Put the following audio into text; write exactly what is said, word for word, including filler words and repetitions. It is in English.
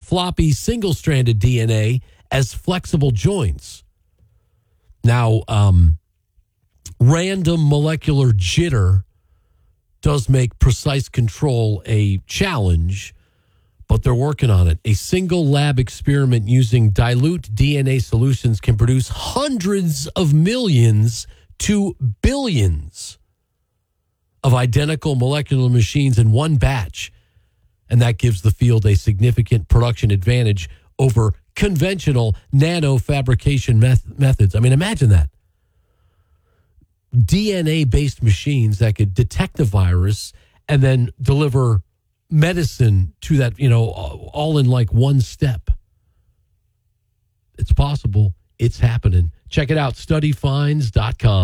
floppy single-stranded D N A as flexible joints. Now, um, random molecular jitter does make precise control a challenge, but they're working on it. A single lab experiment using dilute D N A solutions can produce hundreds of millions to billions of identical molecular machines in one batch. And that gives the field a significant production advantage over conventional nanofabrication meth- methods. I mean, imagine that. D N A-based machines that could detect the virus and then deliver medicine to that, you know, all in like one step. It's possible. It's happening. Check it out, study finds dot com.